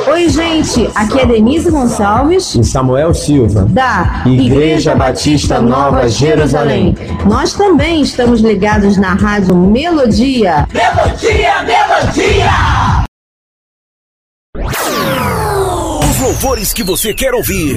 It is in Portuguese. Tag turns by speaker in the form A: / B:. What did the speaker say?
A: Oi, gente, aqui é Denise Gonçalves
B: e Samuel Silva,
A: da Igreja Batista Nova Jerusalém. Nós também estamos ligados na Rádio Melodia.
C: Melodia, Melodia!
D: Os louvores que você quer ouvir,